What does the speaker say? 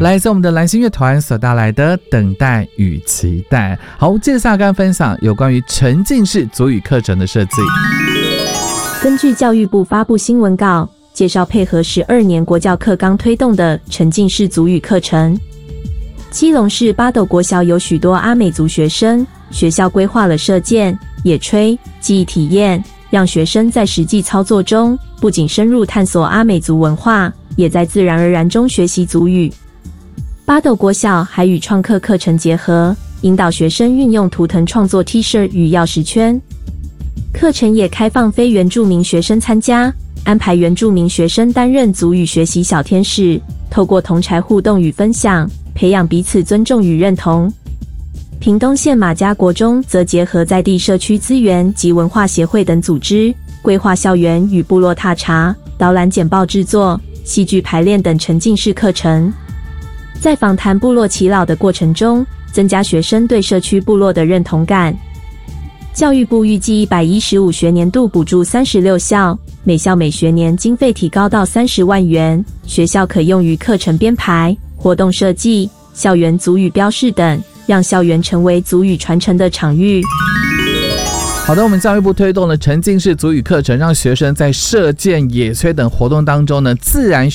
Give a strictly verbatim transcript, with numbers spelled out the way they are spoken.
来自我们的蓝星乐团所带来的等待与期待。好，接下来跟分享有关于沉浸式族语课程的设计。 根据教育部发布新闻稿，介绍配合十二年国教课纲推动的沉浸式族语课程。基隆市八斗国小有许多阿美族学生，学校规划了射箭、野炊、记忆体验，让学生在实际操作中不仅深入探索阿美族文化，也在自然而然中学习族语。八斗国小还与创客课程结合，引导学生运用图腾创作 T 恤与钥匙圈。课程也开放非原住民学生参加，安排原住民学生担任族语学习小天使，透过同侪互动与分享，培养彼此尊重与认同。屏东县马家国中则结合在地社区资源及文化协会等组织，规划校园与部落踏查、导览简报制作、戏剧排练等沉浸式课程。在访谈部落耆老的过程中，增加学生对社区部落的认同感。教育部预计一百一十五学年度补助三十六校，每校每学年经费提高到三十万元，学校可用于课程编排、活动设计、校园族语标示等，让校园成为族语传承的场域。 好的，我们教育部推动了沉浸式族语课程，让学生在射箭、野炊等活动当中呢，自然